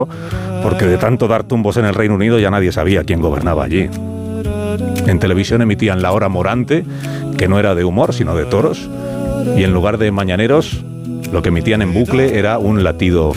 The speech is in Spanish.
porque de tanto dar tumbos en el Reino Unido ya nadie sabía quién gobernaba allí. En televisión emitían La Hora Morante, que no era de humor, sino de toros, y en lugar de mañaneros, lo que emitían en bucle era un latido